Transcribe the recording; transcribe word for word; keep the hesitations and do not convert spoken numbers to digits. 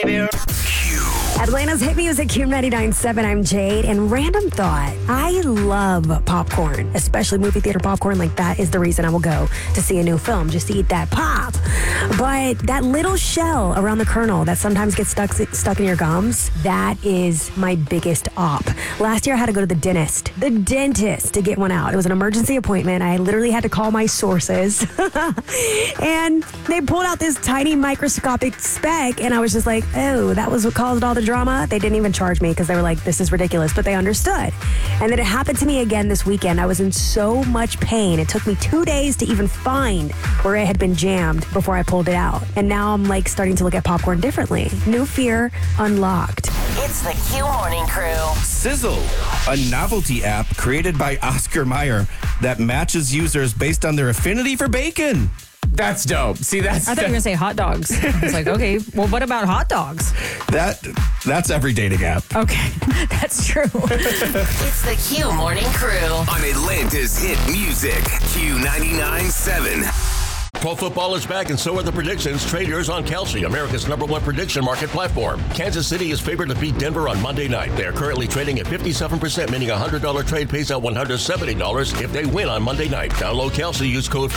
baby. Atlanta's hit music, Q ninety-nine point seven. I'm Jade. And random thought, I love popcorn, especially movie theater popcorn. Like, that is the reason I will go to see a new film, just to eat that pop. But that little shell around the kernel that sometimes gets stuck stuck in your gums, that is my biggest op. Last year, I had to go to the dentist, the dentist, to get one out. It was an emergency appointment. I literally had to call my sources. And they pulled out this tiny microscopic speck, and I was just like, oh, that was what caused all the drama. They didn't even charge me because they were like, this is ridiculous, but they understood. And then it happened to me again this weekend. I was in so much pain. It took me two days to even find where it had been jammed before I pulled it out. And now I'm like starting to look at popcorn differently. New fear unlocked. It's the Q Morning Crew. Sizzle, a novelty app created by Oscar Mayer that matches users based on their affinity for bacon. That's dope. See, that's... I thought you were going to say hot dogs. I was like, okay, well, what about hot dogs? That That's every dating app. Okay, that's true. It's the Q Morning Crew. On Atlanta's hit music, Q ninety-nine point seven. Pro football is back, and so are the predictions. Trade yours on Kelsey, America's number one prediction market platform. Kansas City is favored to beat Denver on Monday night. They are currently trading at fifty-seven percent, meaning a one hundred dollars trade pays out one hundred seventy dollars if they win on Monday night. Download Kelsey, use code